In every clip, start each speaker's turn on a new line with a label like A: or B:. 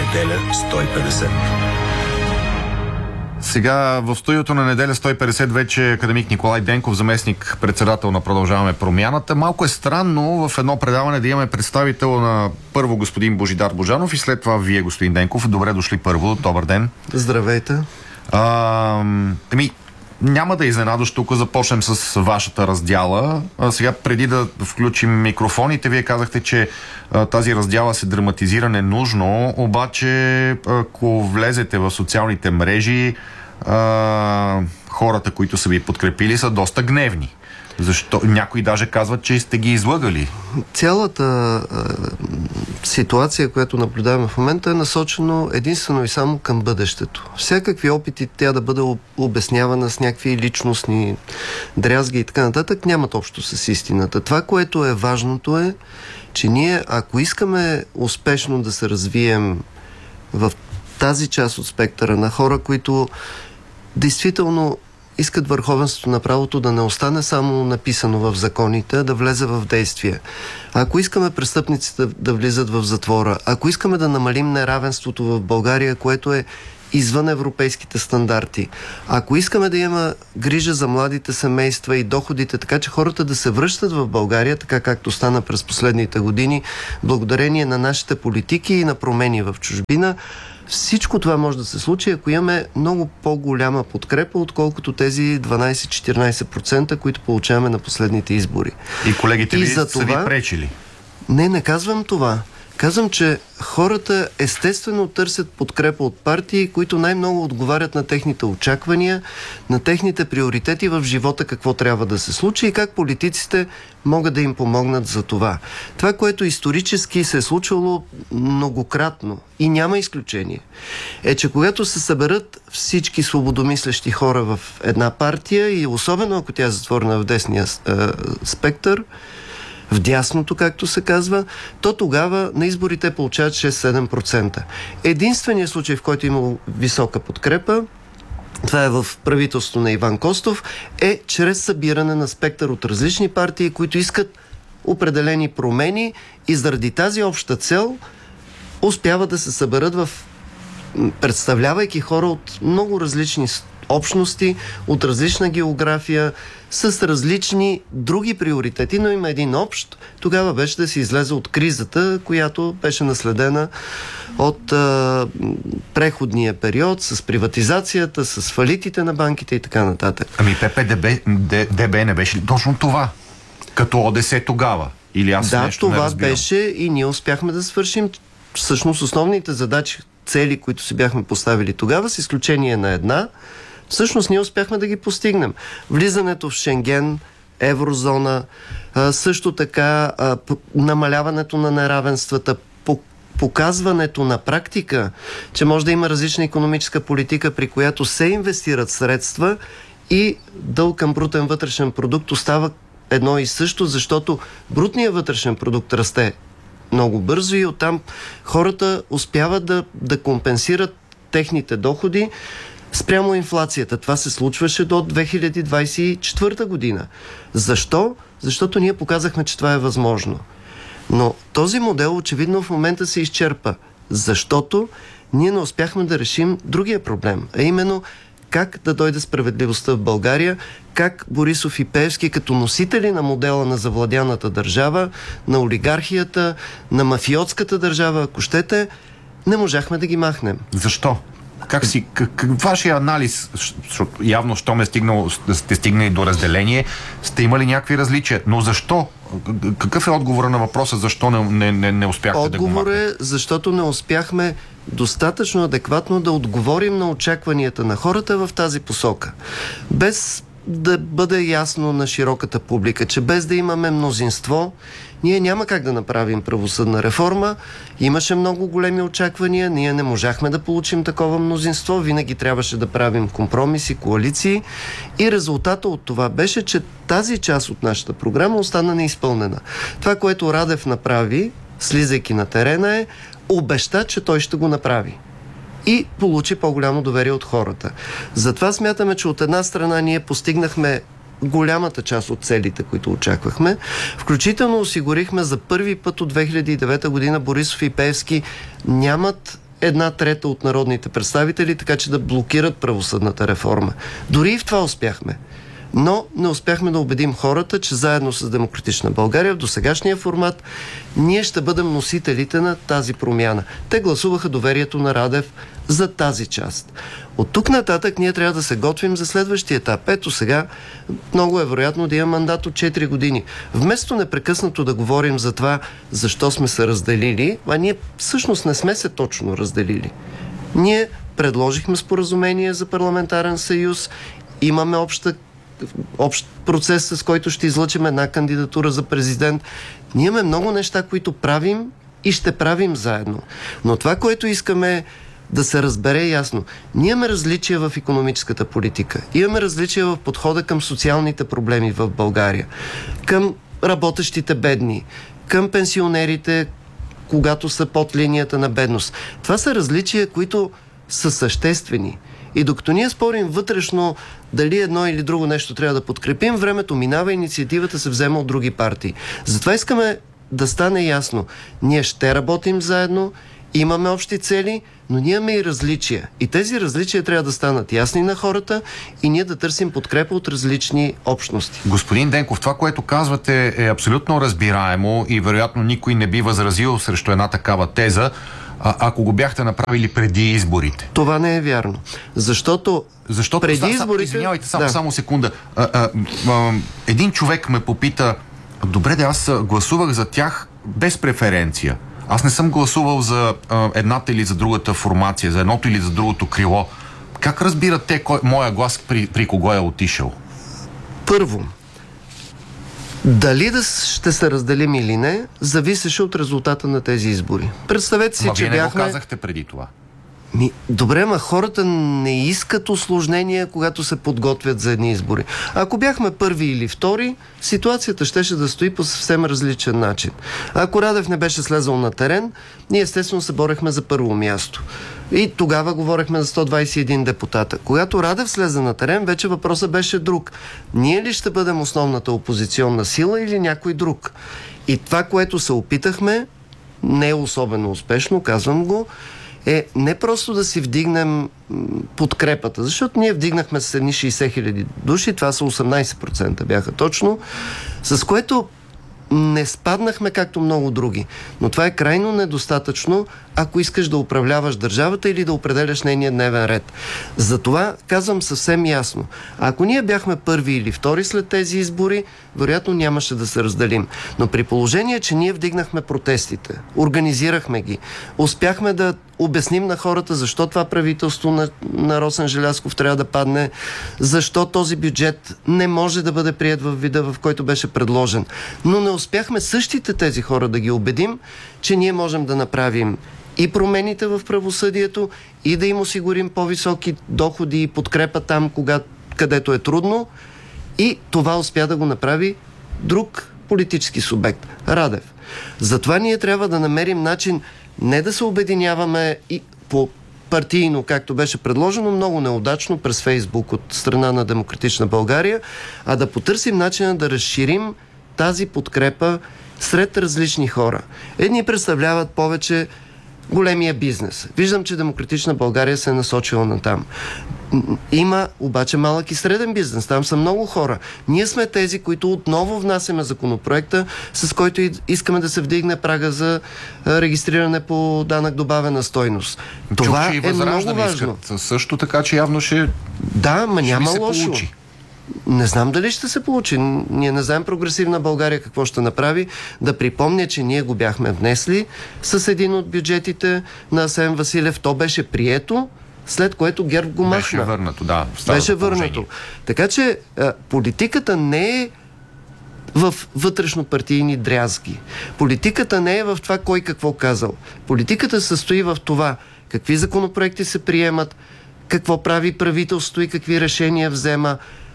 A: Неделя 150.
B: Сега в студиото на Неделя 150 вече академик Николай Денков, заместник председател на Продължаваме промяната. Малко е странно в едно предаване да имаме представител на първо господин Божидар Божанов и след това вие, господин Денков. Добре дошли първо. Добър ден.
C: Здравейте.
B: Няма да изненадваш, тук започнем с вашата раздяла. Сега, преди да включим микрофоните, вие казахте, че тази раздяла се драматизира ненужно, обаче ако влезете в социалните мрежи, хората, които са ви подкрепили, са доста гневни. Защо? Някои даже казват, че сте ги излъгали.
C: Цялата ситуация, която наблюдаваме в момента, е насочено единствено и само към бъдещето. Всякакви опити тя да бъде обяснявана с някакви личностни дрязги и така нататък, нямат общо с истината. Това, което е важното е, че ние, ако искаме успешно да се развием в тази част от спектъра на хора, които действително искат върховенството на правото да не остане само написано в законите, а да влезе в действие. Ако искаме престъпниците да влизат в затвора, ако искаме да намалим неравенството в България, което е извън европейските стандарти, ако искаме да има грижа за младите семейства и доходите, така че хората да се връщат в България, така както стана през последните години, благодарение на нашите политики и на промени в чужбина, всичко това може да се случи, ако имаме много по-голяма подкрепа, отколкото тези 12-14%, които получаваме на последните избори.
B: И колегите ви са ви пречили?
C: Не казвам това. Казвам, че хората естествено търсят подкрепа от партии, които най-много отговарят на техните очаквания, на техните приоритети в живота, какво трябва да се случи и как политиците могат да им помогнат за това. Това, което исторически се е случвало многократно и няма изключение, е, че когато се съберат всички свободомислещи хора в една партия и особено ако тя е затворена в десния спектър, в дясното, както се казва, то тогава на изборите получават 6-7%. Единственият случай, в който има висока подкрепа, това е в правителството на Иван Костов, е чрез събиране на спектър от различни партии, които искат определени промени и заради тази обща цел успяват да се съберат представлявайки хора от много различни общности, от различна география, с различни други приоритети, но има един общ. Тогава беше да се излезе от кризата, която беше наследена от преходния период, с приватизацията, с фалитите на банките и така нататък.
B: Ами ППДБ не беше ли точно това? Като ОДС тогава? Или аз нещо не разбирам?
C: Да, това беше и ние успяхме да свършим всъщност основните задачи, цели, които си бяхме поставили тогава, с изключение на една. Всъщност ние успяхме да ги постигнем. Влизането в Шенген, еврозона, също така намаляването на неравенствата, показването на практика, че може да има различна икономическа политика, при която се инвестират средства и дълг към брутен вътрешен продукт остава едно и също, защото брутният вътрешен продукт расте много бързо и оттам хората успяват да компенсират техните доходи спрямо инфлацията. Това се случваше до 2024 година. Защо? Защото ние показахме, че това е възможно. Но този модел очевидно в момента се изчерпа. Защото ние не успяхме да решим другия проблем. А именно как да дойде справедливостта в България, как Борисов и Пеевски като носители на модела на завладяната държава, на олигархията, на мафиотската държава, ако щете, не можахме да ги махнем.
B: Защо? Вашия анализ, защото явно, щом сте стигнали до разделение, сте имали някакви различия. Но защо? Какъв е отговора на въпроса, защо не успяхте да го махнете?
C: Отговор е, защото не успяхме достатъчно адекватно да отговорим на очакванията на хората в тази посока. Без да бъде ясно на широката публика, че без да имаме мнозинство, ние няма как да направим правосъдна реформа. Имаше много големи очаквания, ние не можахме да получим такова мнозинство, винаги трябваше да правим компромиси, коалиции и резултата от това беше, че тази част от нашата програма остана неизпълнена. Това, което Радев направи, слизайки на терена, е обеща, че той ще го направи. И получи по-голямо доверие от хората. Затова смятаме, че от една страна ние постигнахме голямата част от целите, които очаквахме. Включително осигурихме за първи път от 2009 година Борисов и Пеевски нямат 1/3 от народните представители, така че да блокират правосъдната реформа. Дори и в това успяхме. Но не успяхме да убедим хората, че заедно с Демократична България в досегашния формат ние ще бъдем носителите на тази промяна. Те гласуваха доверието на Радев за тази част. От тук нататък ние трябва да се готвим за следващия етап. Ето сега много е вероятно да има мандат от 4 години. Вместо непрекъснато да говорим за това защо сме се разделили, а ние всъщност не сме се точно разделили. Ние предложихме споразумение за парламентарен съюз, имаме общ процес, с който ще излъчим една кандидатура за президент. Ние имаме много неща, които правим и ще правим заедно. Но това, което искаме да се разбере ясно, ние имаме различия в икономическата политика. Имаме различия в подхода към социалните проблеми в България. Към работещите бедни, към пенсионерите, когато са под линията на бедност. Това са различия, които са съществени. И докато ние спорим вътрешно дали едно или друго нещо трябва да подкрепим, времето минава, инициативата се взема от други партии. Затова искаме да стане ясно. Ние ще работим заедно, имаме общи цели, но ние имаме и различия. И тези различия трябва да станат ясни на хората и ние да търсим подкрепа от различни общности.
B: Господин Денков, това, което казвате, е абсолютно разбираемо и вероятно никой не би възразил срещу една такава теза, ако го бяхте направили преди изборите.
C: Това не е вярно. Защото преди изборите...
B: Извинявайте, само секунда. Един човек ме попита: добре, да, аз гласувах за тях без преференция. Аз не съм гласувал за едната или за другата формация, за едното или за другото крило. Как разбират те моя глас при кого е отишъл?
C: Първо, дали ще се разделим или не, зависеше от резултата на тези избори. Представете си, че
B: вие не
C: бяхме...
B: го казахте преди това.
C: Добре, ма хората не искат усложнения, когато се подготвят за едни избори. Ако бяхме първи или втори, ситуацията щеше да стои по съвсем различен начин. Ако Радев не беше слезал на терен, ние естествено се борехме за първо място. И тогава говорехме за 121 депутата. Когато Радев слезе на терен, вече въпросът беше друг. Ние ли ще бъдем основната опозиционна сила или някой друг? И това, което се опитахме, не е особено успешно, казвам го, е не просто да си вдигнем подкрепата, защото ние вдигнахме с едни 60 000 души, това са 18% бяха точно, с което не спаднахме както много други. Но това е крайно недостатъчно, ако искаш да управляваш държавата или да определяш нейния дневен ред. Затова казвам съвсем ясно. Ако ние бяхме първи или втори след тези избори, вероятно нямаше да се разделим. Но при положение, че ние вдигнахме протестите, организирахме ги, успяхме да обясним на хората защо това правителство на Росен Желязков трябва да падне, защо този бюджет не може да бъде приет във вида, в който беше предложен. Но не успяхме същите тези хора да ги убедим, че ние можем да направим и промените в правосъдието, и да им осигурим по-високи доходи и подкрепа там, където е трудно. И това успя да го направи друг политически субект – Радев. Затова ние трябва да намерим начин не да се обединяваме и по партийно, както беше предложено, много неудачно през Фейсбук от страна на Демократична България, а да потърсим начина да разширим тази подкрепа сред различни хора. Едни представляват повече големия бизнес. Виждам, че Демократична България се е насочила на там. Има обаче малък и среден бизнес. Там са много хора. Ние сме тези, които отново внасяме законопроекта, с който искаме да се вдигне прага за регистриране по данък добавена стойност. Това е много важно.
B: Също така, че явно ще...
C: Да, ма няма лошо. Получи. Не знам дали ще се получи. Ние не знаем Прогресивна България какво ще направи. Да припомня, че ние го бяхме внесли с един от бюджетите на Асен Василев. То беше прието, след което ГЕРБ го махна.
B: Беше върнато, да.
C: Беше върнато. Така че политиката не е в вътрешнопартийни дрязги. Политиката не е в това кой какво казал. Политиката се състои в това какви законопроекти се приемат, какво прави правителство и какви решения взема,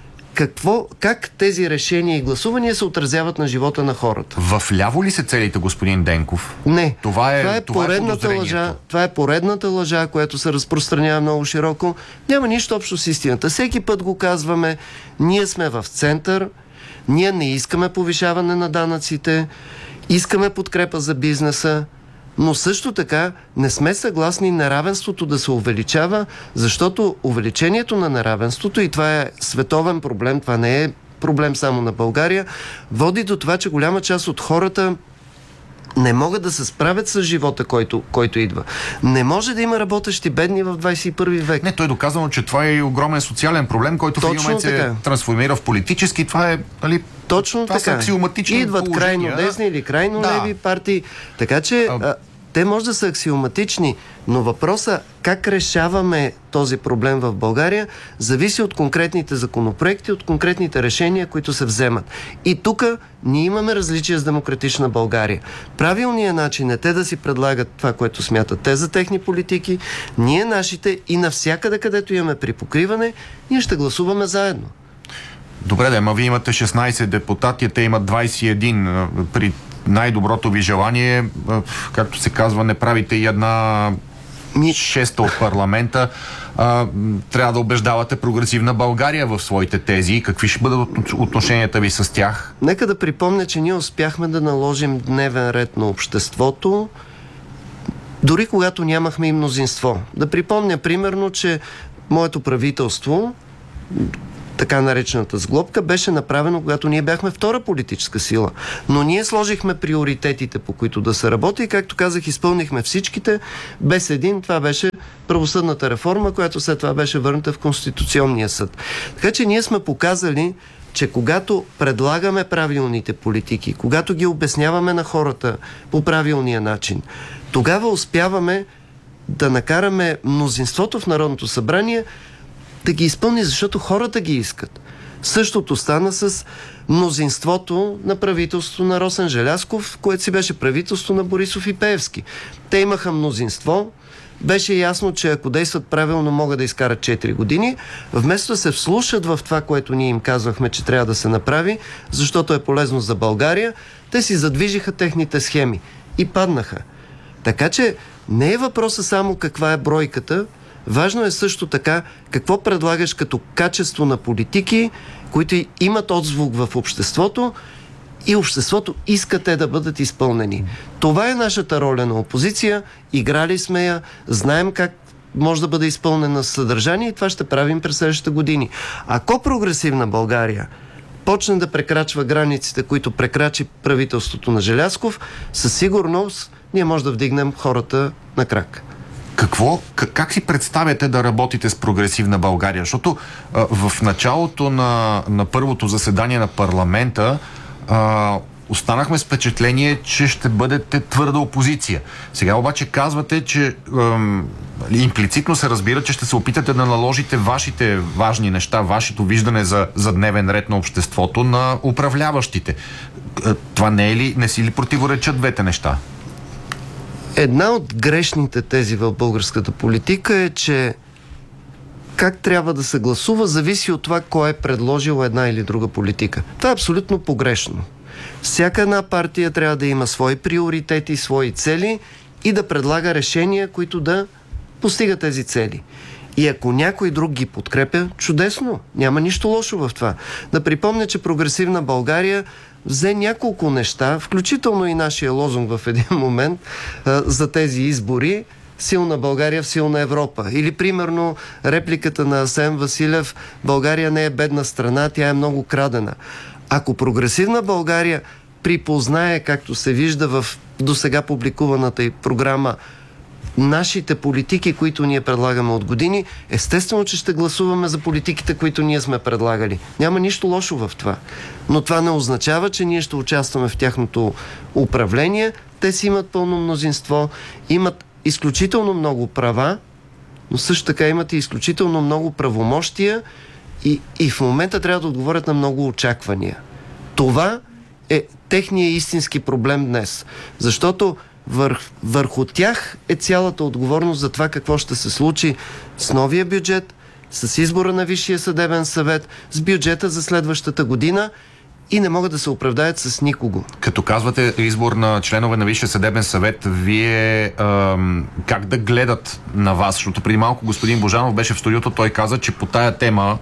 C: как тези решения и гласувания се отразяват на живота на хората.
B: Вляво ли се целите, господин Денков?
C: Не.
B: Това е
C: поредната лъжа. Това е поредната лъжа, която се разпространява много широко. Няма нищо общо с истината. Всеки път го казваме. Ние сме в център. Ние не искаме повишаване на данъците. Искаме подкрепа за бизнеса. Но също така не сме съгласни неравенството да се увеличава, защото увеличението на неравенството, и това е световен проблем, това не е проблем само на България, води до това, че голяма част от хората не могат да се справят с живота, който идва. Не може да има работещи бедни в 21 век.
B: Не, той е доказано, че това е огромен социален проблем, който в един момент се трансформира в политически. Това е, нали,
C: точно
B: това
C: така.
B: Са аксиоматични
C: идват
B: положения,
C: крайно десни или крайно леви партии. Така че те може да са аксиоматични, но въпросът как решаваме този проблем в България зависи от конкретните законопроекти, от конкретните решения, които се вземат. И тук ние имаме различия с Демократична България. Правилният начин е те да си предлагат това, което смятат те за техни политики, ние нашите, и навсякъде, където имаме припокриване, ние ще гласуваме заедно.
B: Добре, ама вие имате 16 депутати, те имат 21. При най-доброто ви желание, както се казва, не правите и една шеста от парламента. Трябва да убеждавате Прогресивна България в своите тези. Какви ще бъдат отношенията ви с тях?
C: Нека да припомня, че ние успяхме да наложим дневен ред на обществото, дори когато нямахме и мнозинство. Да припомня, примерно, че моето правителство, така наречената сглобка, беше направено, когато ние бяхме втора политическа сила. Но ние сложихме приоритетите, по които да се работи, и, както казах, изпълнихме всичките без един. Това беше правосъдната реформа, която след това беше върната в Конституционния съд. Така че ние сме показали, че когато предлагаме правилните политики, когато ги обясняваме на хората по правилния начин, тогава успяваме да накараме мнозинството в Народното събрание да ги изпълни, защото хората ги искат. Същото стана с мнозинството на правителството на Росен Желязков, което си беше правителство на Борисов и Пеевски. Те имаха мнозинство, беше ясно, че ако действат правилно, могат да изкарат 4 години, вместо да се вслушат в това, което ние им казвахме, че трябва да се направи, защото е полезно за България, те си задвижиха техните схеми и паднаха. Така че не е въпроса само каква е бройката, важно е също така какво предлагаш като качество на политики, които имат отзвук в обществото и обществото иска те да бъдат изпълнени. Това е нашата роля на опозиция, играли сме я, знаем как може да бъде изпълнена с съдържание и това ще правим през следващите години. Ако Прогресивна България почне да прекрачва границите, които прекрачи правителството на Желязков, със сигурност ние може да вдигнем хората на крак.
B: Как си представяте да работите с Прогресивна България? Защото в началото на първото заседание на парламента останахме с впечатление, че ще бъдете твърда опозиция. Сега обаче казвате, че имплицитно се разбира, че ще се опитате да наложите вашите важни неща, вашето виждане за дневен ред на обществото на управляващите. Това не си ли противоречат двете неща?
C: Една от грешните тези в българската политика е, че как трябва да се гласува, зависи от това, кой е предложил една или друга политика. Това е абсолютно погрешно. Всяка една партия трябва да има свои приоритети, свои цели и да предлага решения, които да постигат тези цели. И ако някой друг ги подкрепя, чудесно. Няма нищо лошо в това. Да припомня, че Прогресивна България взе няколко неща, включително и нашия лозунг в един момент за тези избори: силна България в силна Европа. Или примерно репликата на Асен Василев: България не е бедна страна, тя е много крадена. Ако Прогресивна България припознае, както се вижда в досега публикуваната и програма, нашите политики, които ние предлагаме от години, естествено, че ще гласуваме за политиките, които ние сме предлагали. Няма нищо лошо в това. Но това не означава, че ние ще участваме в тяхното управление. Те си имат пълно мнозинство, имат изключително много права, но също така имат и изключително много правомощия и в момента трябва да отговорят на много очаквания. Това е техният истински проблем днес. Защото върху тях е цялата отговорност за това какво ще се случи с новия бюджет, с избора на Висшия съдебен съвет, с бюджета за следващата година, и не могат да се оправдаят с никого.
B: Като казвате избор на членове на Висшия съдебен съвет, вие как да гледат на вас? Защото преди малко господин Божанов беше в студиото, той каза, че по тая тема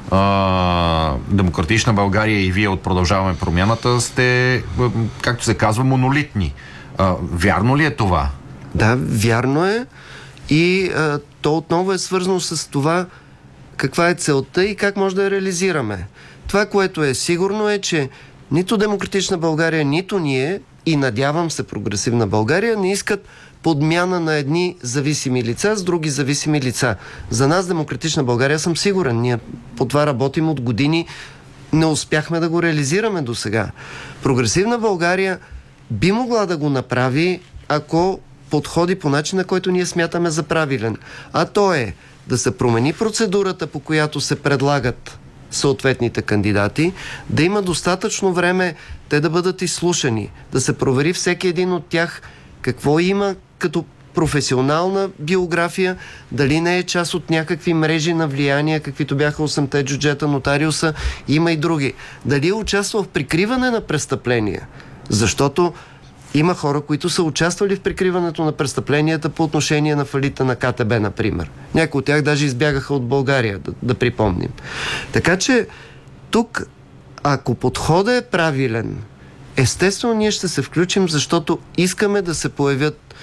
B: Демократична България и вие от Продължаваме промяната сте, както се казва, монолитни. Вярно ли е това?
C: Да, вярно е и то отново е свързано с това каква е целта и как може да я реализираме. Това, което е сигурно е, че нито Демократична България, нито ние, и надявам се Прогресивна България, не искат подмяна на едни зависими лица с други зависими лица. За нас Демократична България съм сигурен. Ние по това работим от години. Не успяхме да го реализираме до сега. Прогресивна България би могла да го направи, ако подходи по начина, който ние смятаме за правилен. А то е да се промени процедурата, по която се предлагат съответните кандидати, да има достатъчно време те да бъдат изслушани, да се провери всеки един от тях какво има като професионална биография, дали не е част от някакви мрежи на влияние, каквито бяха 8-те джуджета, нотариуса, има и други. Дали е участвал в прикриване на престъпления, защото има хора, които са участвали в прикриването на престъпленията по отношение на фалита на КТБ, например. Някои от тях даже избягаха от България, да припомним. Така че тук, ако подходът е правилен, естествено ние ще се включим, защото искаме да се появят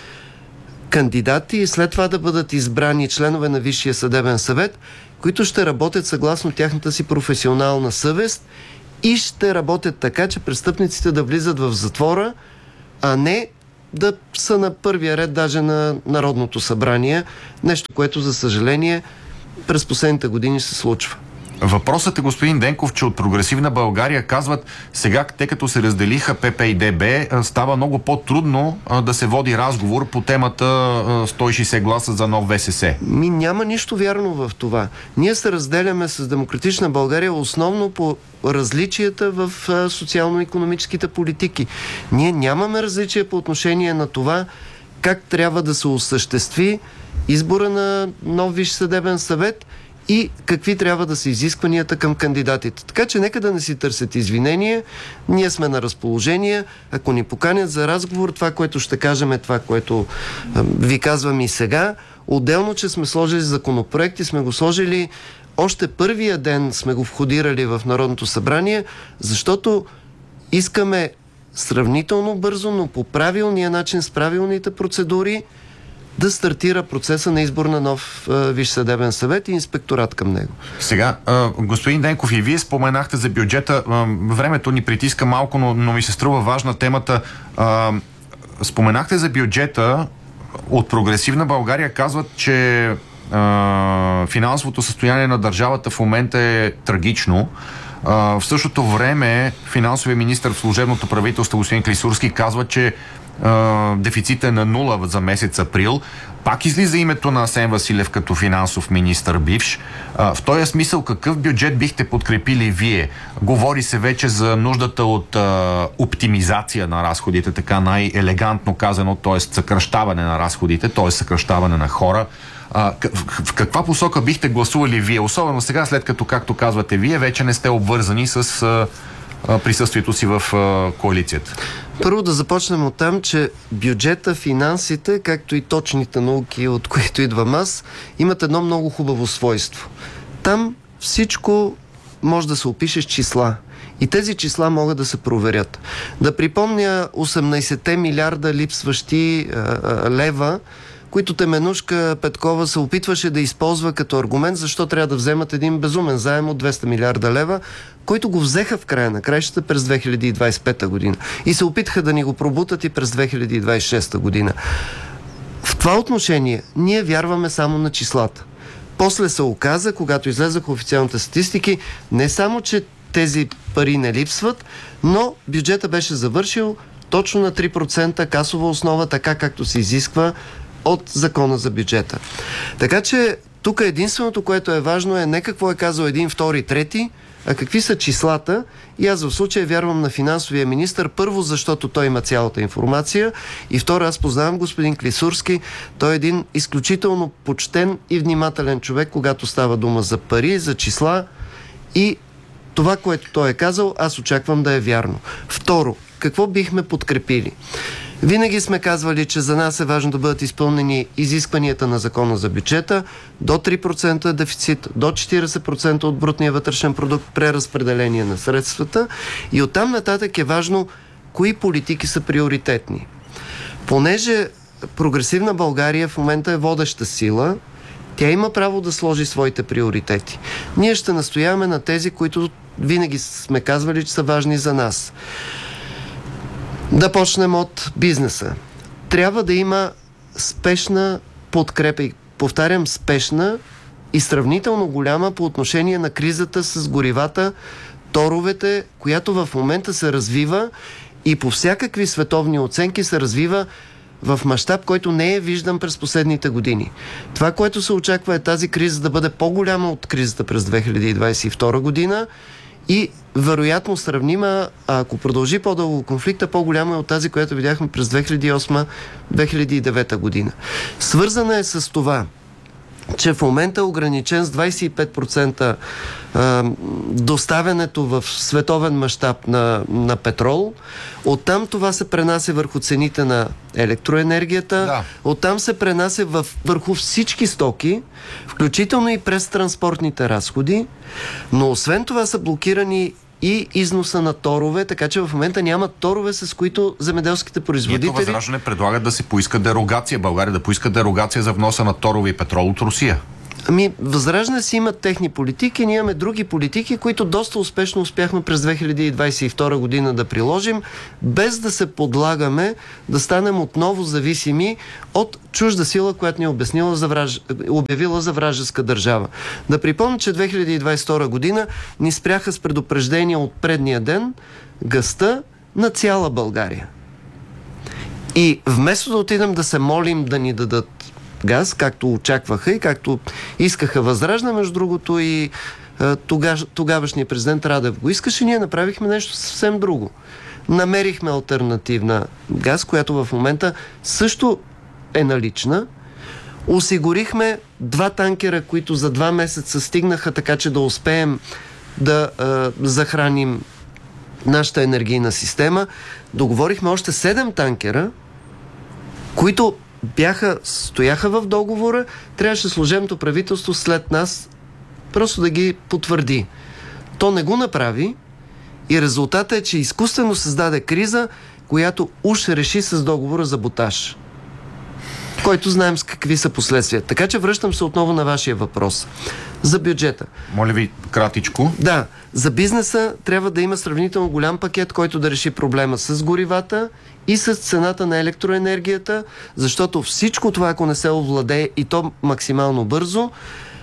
C: кандидати и след това да бъдат избрани членове на Висшия съдебен съвет, които ще работят съгласно тяхната си професионална съвест и ще работят така, че престъпниците да влизат в затвора, а не да са на първия ред даже на Народното събрание. Нещо, което за съжаление през последните години се случва.
B: Въпросът е, господин Денков, че от Прогресивна България казват, сега, те като се разделиха ПП и ДБ, става много по-трудно да се води разговор по темата 160 гласа за нов ВСС.
C: Няма нищо вярно в това. Ние се разделяме с Демократична България основно по различията в социално-икономическите политики. Ние нямаме различия по отношение на това как трябва да се осъществи избора на нов Висш съдебен съвет и какви трябва да са изискванията към кандидатите. Така че нека да не си търсят извинения. Ние сме на разположение. Ако ни поканят за разговор, това, което ще кажем, е това, което ви казвам и сега. Отделно, че сме сложили законопроект и сме го сложили още първия ден сме го входирали в Народното събрание, защото искаме сравнително бързо, но по правилния начин, с правилните процедури, да стартира процеса на избор на нов Висш съдебен съвет и инспекторат към него.
B: Сега, господин Денков, и вие споменахте за бюджета. Времето ни притиска малко, но ми се струва важна темата. Споменахте за бюджета. От Прогресивна България казват, че финансовото състояние на държавата в момента е трагично. В същото време финансовия министър в служебното правителство господин Клисурски казва, че дефицит е на 0 за месец април. Пак излиза името на Асен Василев като финансов министър бивш. В този смисъл, какъв бюджет бихте подкрепили вие? Говори се вече за нуждата от оптимизация на разходите, така най-елегантно казано, т.е. съкращаване на разходите, т.е. съкращаване на хора. В каква посока бихте гласували вие? Особено сега, след като, както казвате вие, вече не сте обвързани с присъствието си в коалицията.
C: Първо да започнем от там, че бюджета, финансите, както и точните науки, от които идвам аз, имат едно много хубаво свойство. Там всичко може да се опише с числа. И тези числа могат да се проверят. Да припомня 18 милиарда липсващи лева, които Теменушка Петкова се опитваше да използва като аргумент, защо трябва да вземат един безумен заем от 200 милиарда лева, който го взеха в края на краищата през 2025 година. И се опитаха да ни го пробутат и през 2026 година. В това отношение ние вярваме само на числата. После се оказа, когато излезаха официалните статистики, не само, че тези пари не липсват, но бюджета беше завършил точно на 3% касова основа, така както се изисква от закона за бюджета. Така че тук единственото, което е важно, е не какво е казал един, втори, трети, а какви са числата. И аз в случая вярвам на финансовия министър, първо, защото той има цялата информация, и второ, аз познавам господин Клисурски. Той е един изключително почтен и внимателен човек, когато става дума за пари, за числа, и това, което той е казал, аз очаквам да е вярно. Второ, какво бихме подкрепили? Винаги сме казвали, че за нас е важно да бъдат изпълнени изискванията на закона за бюджета, до 3% дефицит, до 40% от брутния вътрешен продукт, преразпределение на средствата, и оттам нататък е важно кои политики са приоритетни. Понеже Прогресивна България в момента е водеща сила. Тя има право да сложи своите приоритети. Ние ще настояваме на тези, които винаги сме казвали, че са важни за нас. Да почнем от бизнеса. Трябва да има спешна подкрепа, и повтарям, спешна и сравнително голяма по отношение на кризата с горивата, торовете, която в момента се развива и по всякакви световни оценки се развива в мащаб, който не е виждан през последните години. Това, което се очаква, е тази криза да бъде по-голяма от кризата през 2022 година и вероятно сравнима, а ако продължи по-дълго конфликта, по-голяма е от тази, която видяхме през 2008-2009 година. Свързана е с това, че в момента е ограничен с 25% доставянето в световен мащаб на петрол. Оттам това се пренася върху цените на електроенергията. Да. Оттам се пренася върху всички стоки, включително и през транспортните разходи. Но освен това са блокирани и износа на торове, така че в момента няма торове, с които земеделските производители...
B: Ето Възраждане предлагат да се поиска дерогация. България да поиска дерогация за вноса на торове и петрол от Русия.
C: Възраждане си имат техни политики, ние имаме други политики, които доста успешно успяхме през 2022 година да приложим, без да се подлагаме да станем отново зависими от чужда сила, която ни е обявила за вражеска държава. Да припомня, че 2022 година ни спряха с предупреждение от предния ден газта на цяла България. И вместо да отидем да се молим да ни дадат газ, както очакваха и както искаха Възраждане, между другото и тогавашният президент Радев го искаше, ние направихме нещо съвсем друго. Намерихме алтернативна газ, която в момента също е налична. Осигурихме 2 танкера, които за 2 месеца стигнаха, така че да успеем да захраним нашата енергийна система. Договорихме още 7 танкера, които стояха в договора, трябваше служебното правителство след нас просто да ги потвърди. То не го направи и резултатът е, че изкуствено създаде криза, която уж реши с договора за ботаж, който знаем с какви са последствия. Така че връщам се отново на вашия въпрос. За бюджета.
B: Моля ви, кратичко.
C: Да, за бизнеса трябва да има сравнително голям пакет, който да реши проблема с горивата и с цената на електроенергията, защото всичко това, ако не се овладее и то максимално бързо,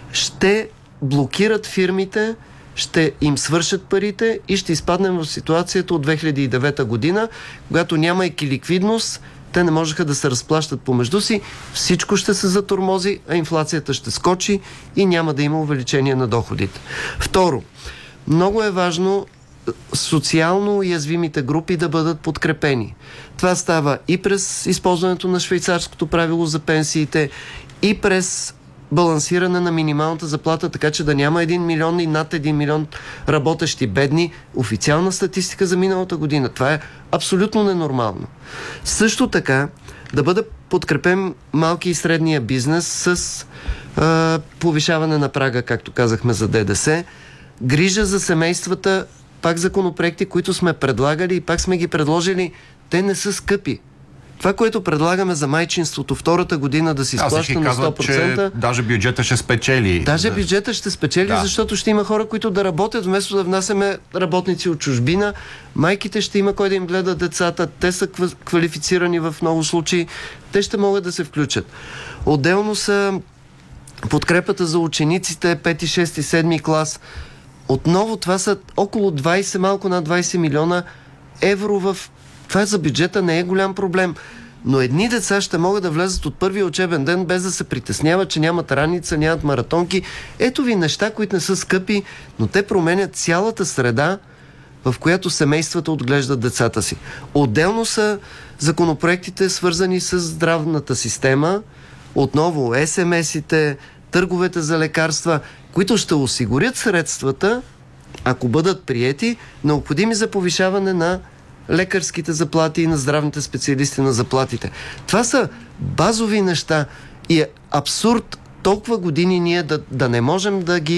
C: ще блокират фирмите, ще им свършат парите и ще изпаднем в ситуацията от 2009 година, когато нямайки ликвидност, те не можеха да се разплащат помежду си, всичко ще се затормози, а инфлацията ще скочи и няма да има увеличение на доходите. Второ, много е важно социално уязвимите групи да бъдат подкрепени. Това става и през използването на швейцарското правило за пенсиите, и през балансиране на минималната заплата, така че да няма 1 милион и над 1 милион работещи бедни. Официална статистика за миналата година. Това е абсолютно ненормално. Също така да бъде подкрепен малки и средния бизнес с повишаване на прага, както казахме, за ДДС, грижа за семействата, пак законопроекти, които сме предлагали и пак сме ги предложили, те не са скъпи. Това, което предлагаме за майчинството втората година да се изплаща на 100%...
B: че даже бюджета ще спечели.
C: Даже бюджета ще спечели, защото ще има хора, които да работят, вместо да внасяме работници от чужбина. Майките ще има кой да им гледа децата. Те са квалифицирани в много случаи. Те ще могат да се включат. Отделно са подкрепата за учениците 5, 6, 7 клас. Отново това са около 20, малко над 20 милиона евро Това за бюджета не е голям проблем. Но едни деца ще могат да влезат от първия учебен ден без да се притесняват, че нямат раница, нямат маратонки. Ето ви неща, които не са скъпи, но те променят цялата среда, в която семействата отглеждат децата си. Отделно са законопроектите, свързани с здравната система, отново СМС-ите, търговете за лекарства, които ще осигурят средствата, ако бъдат приети, необходими за повишаване на лекарските заплати и на здравните специалисти на заплатите. Това са базови неща и е абсурд толкова години ние да не можем да ги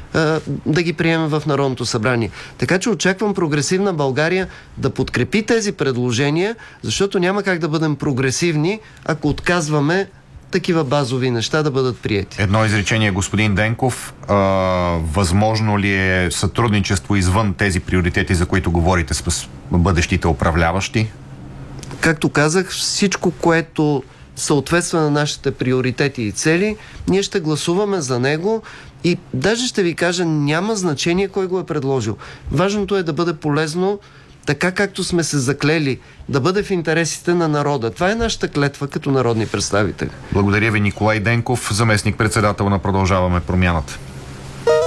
C: да ги приемем в Народното събрание. Така че очаквам Прогресивна България да подкрепи тези предложения, защото няма как да бъдем прогресивни, ако отказваме такива базови неща да бъдат приети.
B: Едно изречение, господин Денков. Възможно ли е сътрудничество извън тези приоритети, за които говорите с бъдещите управляващи?
C: Както казах, всичко, което съответства на нашите приоритети и цели, ние ще гласуваме за него и даже ще ви кажа, няма значение кой го е предложил. Важното е да бъде полезно, така както сме се заклели, да бъде в интересите на народа. Това е нашата клетва като народни представители.
B: Благодаря ви, Николай Денков, заместник-председател на Продължаваме промяната.